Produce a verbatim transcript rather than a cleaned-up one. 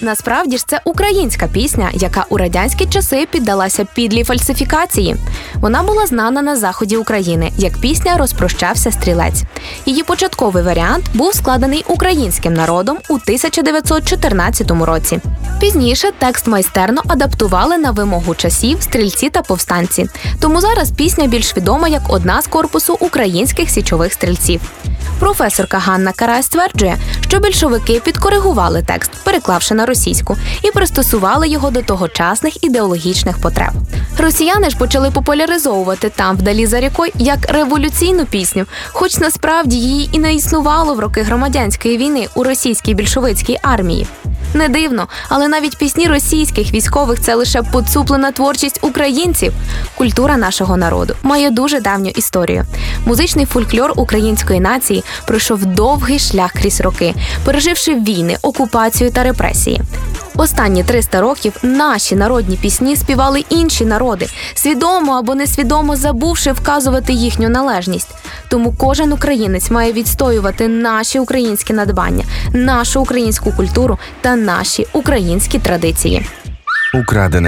Насправді ж це українська пісня, яка у радянські часи піддалася підлій фальсифікації. Вона була знана на заході України як пісня «Розпрощався стрілець». Її початковий варіант був складений українським народом у тисяча дев'ятсот чотирнадцятому році. Пізніше текст майстерно адаптували на вимогу часів стрільці та повстанці. Тому зараз пісня більш відома як одна з корпусу українських січових стрільців. Професорка Ганна Карась стверджує, що більшовики підкоригували текст, переклавши на російську, і пристосували його до тогочасних ідеологічних потреб. Росіяни ж почали популяризовувати «Там вдалі за рікою» як революційну пісню, хоч насправді її і не існувало в роки громадянської війни у російській більшовицькій армії. Не дивно, але навіть пісні російських військових – це лише поцуплена творчість українців. Культура нашого народу має дуже давню історію. Музичний фольклор української нації пройшов довгий шлях крізь роки, переживши війни, окупацію та репресії. Останні триста років наші народні пісні співали інші народи, свідомо або несвідомо забувши вказувати їхню належність. Тому кожен українець має відстоювати наші українські надбання, нашу українську культуру та наші українські традиції. Украдене.